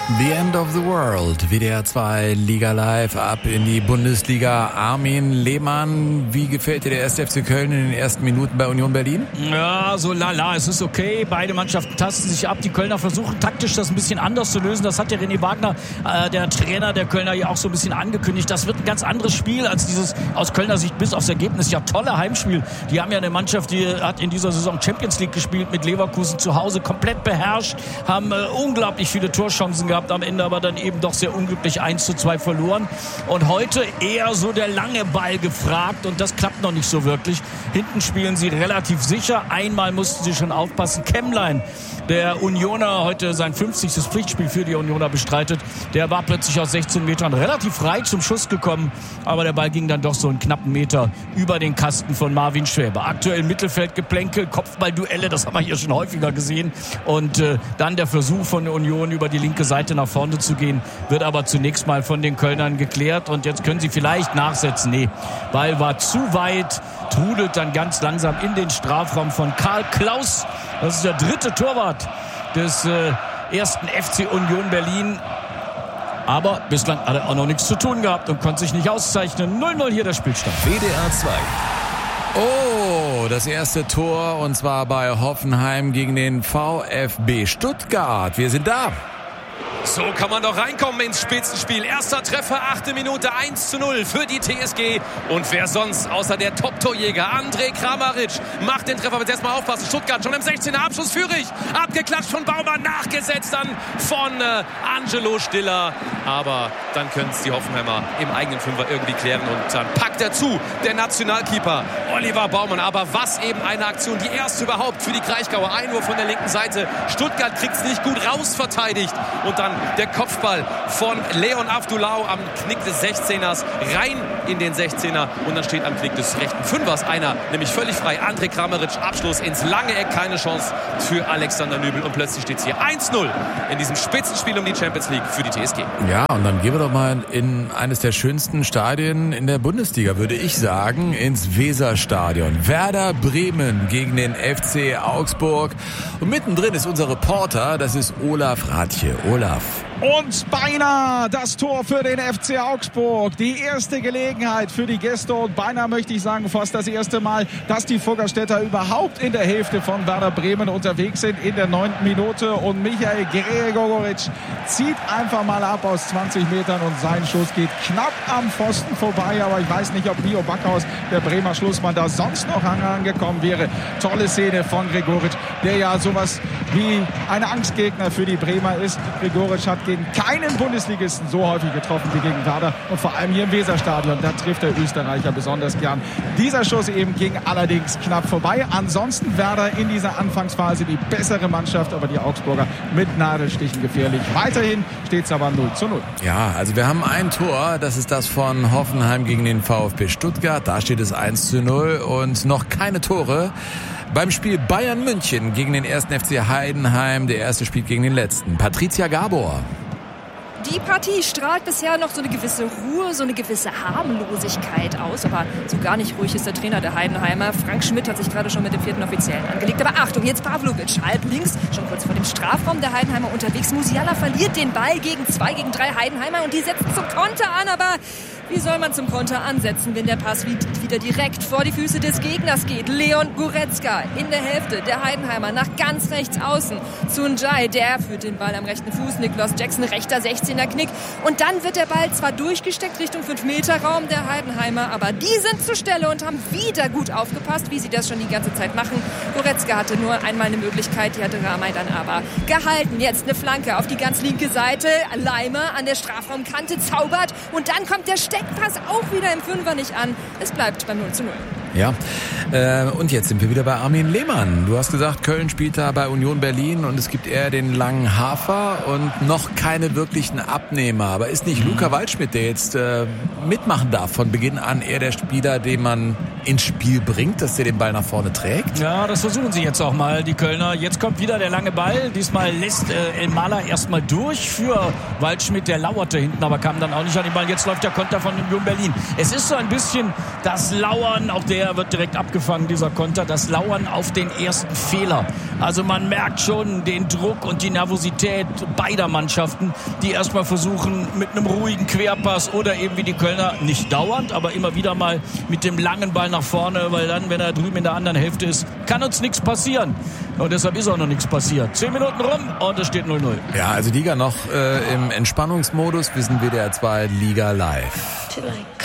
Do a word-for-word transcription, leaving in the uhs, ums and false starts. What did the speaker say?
The End of the World, W D R zwei, Liga Live, ab in die Bundesliga. Armin Lehmann, wie gefällt dir der erste F C Köln in den ersten Minuten bei Union Berlin? Ja, so lala, es ist okay. Beide Mannschaften tasten sich ab. Die Kölner versuchen taktisch das ein bisschen anders zu lösen. Das hat der René Wagner, äh, der Trainer der Kölner, ja auch so ein bisschen angekündigt. Das wird ein ganz anderes Spiel als dieses aus Kölner Sicht bis aufs Ergebnis ja tolle Heimspiel. Die haben ja eine Mannschaft, die hat in dieser Saison Champions League gespielt mit Leverkusen zu Hause, komplett beherrscht, haben äh, unglaublich viele Torchancen gehabt. Am Ende aber dann eben doch sehr unglücklich eins zu zwei verloren. Und heute eher so der lange Ball gefragt und das klappt noch nicht so wirklich. Hinten spielen sie relativ sicher. Einmal mussten sie schon aufpassen. Kemmlein, der Unioner, heute sein fünfzigstes Pflichtspiel für die Unioner bestreitet, der war plötzlich aus sechzehn Metern relativ frei zum Schuss gekommen, aber der Ball ging dann doch so einen knappen Meter über den Kasten von Marvin Schwäber. Aktuell Mittelfeldgeplänkel, Kopfballduelle, das haben wir hier schon häufiger gesehen. Und äh, dann der Versuch von der Union über die linke Seite nach vorne zu gehen, wird aber zunächst mal von den Kölnern geklärt und jetzt können sie vielleicht nachsetzen. Nee, Ball war zu weit, trudelt dann ganz langsam in den Strafraum von Karl Klaus. Das ist der dritte Torwart des äh, ersten F C Union Berlin. Aber bislang hat er auch noch nichts zu tun gehabt und konnte sich nicht auszeichnen. null null hier der Spielstand. W D R zwei. Oh, das erste Tor und zwar bei Hoffenheim gegen den VfB Stuttgart. Wir sind da. So kann man doch reinkommen ins Spitzenspiel. Erster Treffer, achte Minute, eins zu null für die T S G. Und wer sonst außer der Top-Torjäger Andrej Kramaric macht den Treffer. Aber jetzt mal aufpassen. Stuttgart schon im sechzehner, Abschluss Führig. Abgeklatscht von Baumann, nachgesetzt dann von äh, Angelo Stiller. Aber dann können es die Hoffenheimer im eigenen Fünfer irgendwie klären. Und dann packt er zu, der Nationalkeeper Oliver Baumann. Aber was eben eine Aktion, die erste überhaupt für die Kraichgauer. Einwurf von der linken Seite. Stuttgart kriegt es nicht gut rausverteidigt. Und dann der Kopfball von Leon Avdulau am Knick des sechzehners rein in den sechzehner und dann steht am Knick des rechten Fünfers einer, nämlich völlig frei. Andrej Kramaric, Abschluss ins lange Eck, keine Chance für Alexander Nübel und plötzlich steht es hier eins null in diesem Spitzenspiel um die Champions League für die T S G. Ja, und dann gehen wir doch mal in eines der schönsten Stadien in der Bundesliga, würde ich sagen, ins Weserstadion. Werder Bremen gegen den F C Augsburg und mittendrin ist unser Reporter, das ist Olaf Rathje. Olaf. Und beinahe das Tor für den F C Augsburg. Die erste Gelegenheit für die Gäste und beinahe möchte ich sagen, fast das erste Mal, dass die Fuggerstädter überhaupt in der Hälfte von Werder Bremen unterwegs sind in der neunten Minute. Und Michael Gregoritsch zieht einfach mal ab aus zwanzig Metern und sein Schuss geht knapp am Pfosten vorbei. Aber ich weiß nicht, ob Mio Backhaus, der Bremer Schlussmann, da sonst noch angekommen wäre. Tolle Szene von Gregoritsch, der ja sowas wie ein Angstgegner für die Bremer ist. Gregoritsch hat gegen keinen Bundesligisten so häufig getroffen wie gegen Werder und vor allem hier im Weserstadion. Da trifft der Österreicher besonders gern. Dieser Schuss eben ging allerdings knapp vorbei. Ansonsten Werder in dieser Anfangsphase die bessere Mannschaft, aber die Augsburger mit Nadelstichen gefährlich. Weiterhin steht es aber null zu null. Ja, also wir haben ein Tor, das ist das von Hoffenheim gegen den VfB Stuttgart. Da steht es eins zu null und noch keine Tore beim Spiel Bayern München gegen den ersten F C Heidenheim. Der erste spielt gegen den letzten. Patricia Gabor. Die Partie strahlt bisher noch so eine gewisse Ruhe, so eine gewisse Harmlosigkeit aus. Aber so gar nicht ruhig ist der Trainer der Heidenheimer. Frank Schmidt hat sich gerade schon mit dem vierten Offiziellen angelegt. Aber Achtung, jetzt Pavlovic, halb links, schon kurz vor dem Strafraum der Heidenheimer unterwegs. Musiala verliert den Ball gegen zwei, gegen drei Heidenheimer und die setzen zum Konter an. Aber wie soll man zum Konter ansetzen, wenn der Pass wieder direkt vor die Füße des Gegners geht? Leon Goretzka in der Hälfte der Heidenheimer nach ganz rechts außen zu Njai. Der führt den Ball am rechten Fuß. Niklas Jackson, rechter sechzehner Knick. Und dann wird der Ball zwar durchgesteckt Richtung fünf Meter Raum der Heidenheimer, aber die sind zur Stelle und haben wieder gut aufgepasst, wie sie das schon die ganze Zeit machen. Goretzka hatte nur einmal eine Möglichkeit, die hatte Ramay dann aber gehalten. Jetzt eine Flanke auf die ganz linke Seite. Leimer an der Strafraumkante zaubert und dann kommt der Steckpass auch wieder im Fünfer nicht an. Es bleibt beim null zu null. Ja, äh, und jetzt sind wir wieder bei Armin Lehmann. Du hast gesagt, Köln spielt da bei Union Berlin und es gibt eher den langen Hafer und noch keine wirklichen Abnehmer. Aber ist nicht Luca Waldschmidt, der jetzt äh, mitmachen darf von Beginn an, eher der Spieler, den man ins Spiel bringt, dass der den Ball nach vorne trägt? Ja, das versuchen sie jetzt auch mal, die Kölner. Jetzt kommt wieder der lange Ball. Diesmal lässt äh, Elmaler erstmal durch für Waldschmidt. Der lauerte hinten, aber kam dann auch nicht an den Ball. Jetzt läuft der Konter von Union Berlin. Es ist so ein bisschen das Lauern, auch der der wird direkt abgefangen, dieser Konter. Das Lauern auf den ersten Fehler. Also man merkt schon den Druck und die Nervosität beider Mannschaften, die erstmal versuchen mit einem ruhigen Querpass oder eben wie die Kölner, nicht dauernd, aber immer wieder mal mit dem langen Ball nach vorne, weil dann, wenn er drüben in der anderen Hälfte ist, kann uns nichts passieren. Und deshalb ist auch noch nichts passiert. Zehn Minuten rum und es steht null null. Ja, also Liga noch äh, im Entspannungsmodus. Wir sind W D R zwei Liga live.